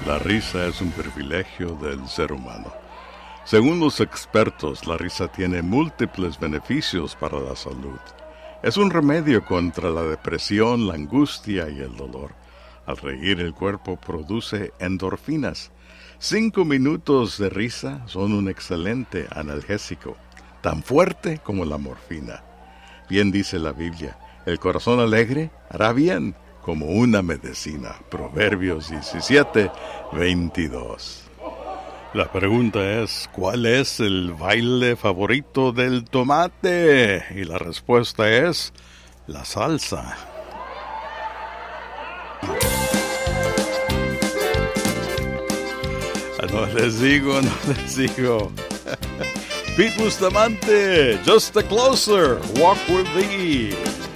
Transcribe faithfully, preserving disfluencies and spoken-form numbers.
La risa es un privilegio del ser humano. Según los expertos, la risa tiene múltiples beneficios para la salud. Es un remedio contra la depresión, la angustia y el dolor. Al reír, el cuerpo produce endorfinas. Cinco minutos de risa son un excelente analgésico, tan fuerte como la morfina. Bien dice la Biblia, el corazón alegre hará bien como una medicina. Proverbios diecisiete, veintidós. La pregunta es, ¿cuál es el baile favorito del tomate? Y la respuesta es, la salsa. No les digo, no les digo. Pete Bustamante, Just a Closer, Walk With Thee.